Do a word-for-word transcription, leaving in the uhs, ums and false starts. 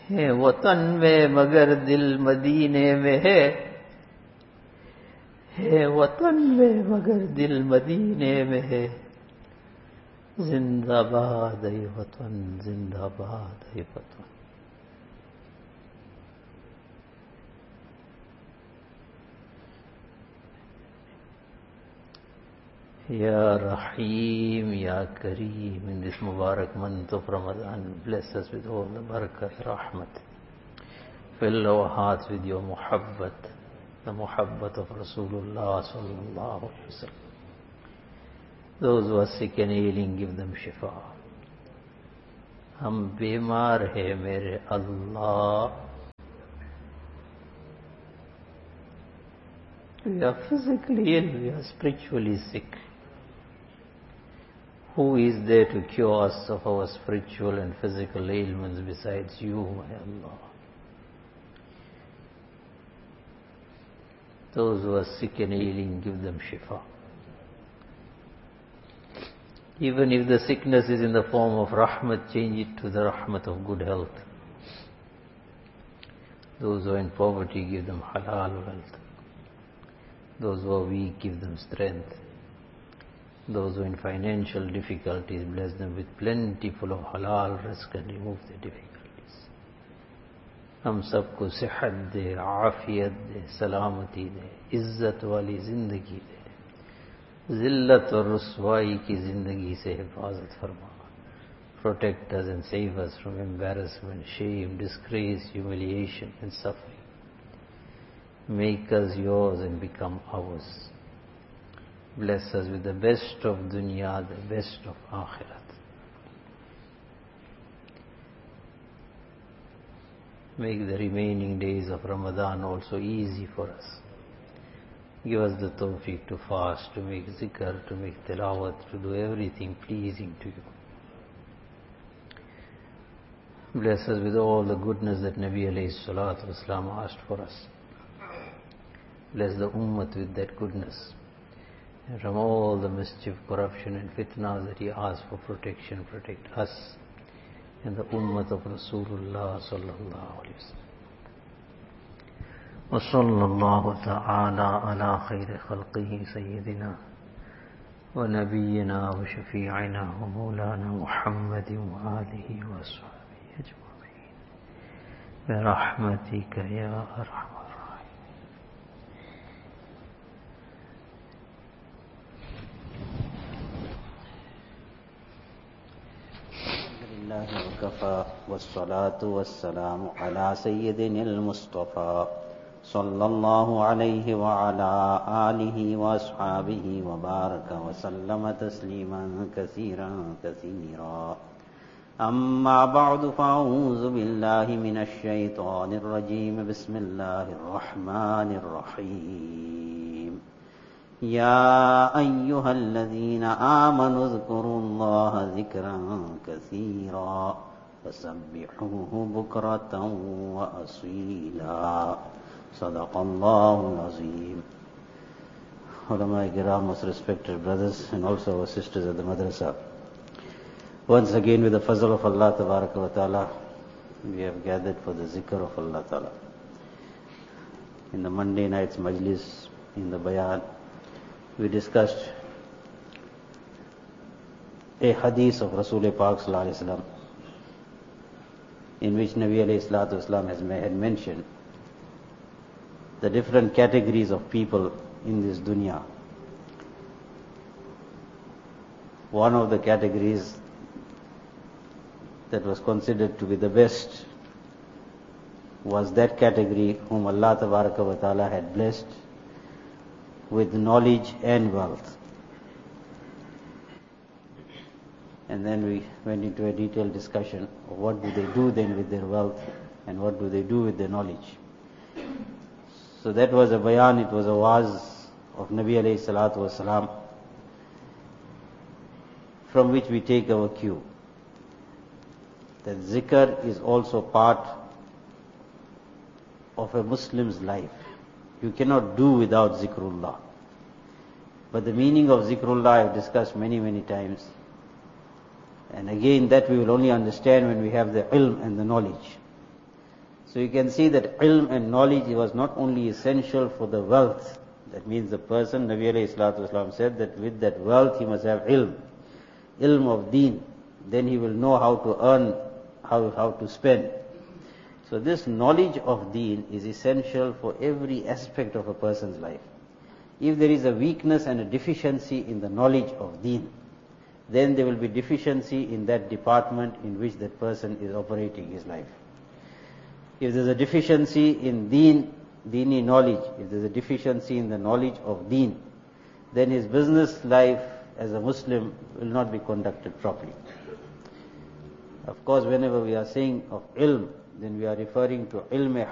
है वतन में मगर दिल मदीने में है, है वतन में मगर दिल मदीने में है। जिंदाबाद है वतन, जिंदाबाद है वतन। Ya Rahim, Ya Kareem, in this Mubarak month of Ramadan, bless us with all the barakat, rahmat. Fill our hearts with your muhabbat, the muhabbat of Rasulullah sallallahu alaihi wasallam. Those who are sick and ailing, give them shifa. Hum bimar hai mere Allah. We are physically ill, we are spiritually sick. Who is there to cure us of our spiritual and physical ailments besides you, my Allah? Those who are sick and ailing, give them shifa. Even if the sickness is in the form of rahmat, change it to the rahmat of good health. Those who are in poverty, give them halal wealth. Those who are weak, give them strength. Those who are in financial difficulties, bless them with plenty full of halal rizq and remove their difficulties. Hum sabko sihat de, aafiyat de, salamati de, izzat wali zindagi de, zillat aur ruswai ki zindagi se hifazat farma. Protect us and save us from embarrassment, shame, disgrace, humiliation and suffering. Make us yours and become ours. Bless us with the best of dunya, the best of akhirat. Make the remaining days of Ramadan also easy for us. Give us the tawfiq to fast, to make zikr, to make tilawat, to do everything pleasing to you. Bless us with all the goodness that Nabi alayhi salatu wasalam asked for us. Bless the ummah with that goodness. And from all the mischief, corruption and fitna that he asked for protection, protect us and the ummah of Rasulullah sallallahu alayhi wa sallam. Wa sallallahu ta'ala ala khayri khalqihi sayyidina wa nabiyyina wa shafi'ina wa maulana Muhammadin wa alihi wa sahbihi ajma'in. Bi rahmatika ya arhamar. وكفى والصلاة والسلام على سيدنا المصطفى صلى الله عليه وعلى آله وأصحابه وبارك وسلم تسليما كثيرا كثيرا. أما بعد فأعوذ بالله من الشيطان الرجيم. بسم الله الرحمن الرحيم. يا أيها الذين آمنوا اذكروا الله ذكرا كثيرا وسبحوه بكرة وأصيلا. صدق الله العظيم. Ulama Kiram, most respected brothers and also our sisters at the madrasa. Once again, with the fazl of Allah Tabaraka wa Ta'ala, we have gathered for the zikr of Allah Ta'ala. In the Monday night's majlis, in the bayan, we discussed a hadith of Rasul Pak Sallallahu Alaihi Wasallam, in which Nabi Alayhi Salatu Wasallam has had mentioned the different categories of people in this dunya. One of the categories that was considered to be the best was that category whom Allah Tabaraka wa Ta'ala had blessed with knowledge and wealth. And then we went into a detailed discussion of what do they do then with their wealth and what do they do with their knowledge. So that was a bayan, it was a waz of Nabi alayhi salatu wasalam, from which we take our cue. That zikr is also part of a Muslim's life. You cannot do without zikrullah. But the meaning of zikrullah I have discussed many, many times. And again, that we will only understand when we have the ilm and the knowledge. So you can see that ilm and knowledge was not only essential for the wealth. That means the person, Nabi alayhi salatu wasalam said that with that wealth he must have ilm, ilm of deen. Then he will know how to earn, how, how to spend. So this knowledge of deen is essential for every aspect of a person's life. If there is a weakness and a deficiency in the knowledge of deen, then there will be deficiency in that department in which that person is operating his life. If there is a deficiency in deen, deeni knowledge, if there is a deficiency in the knowledge of deen, then his business life as a Muslim will not be conducted properly. Of course, whenever we are saying of ilm, then we are referring to ilm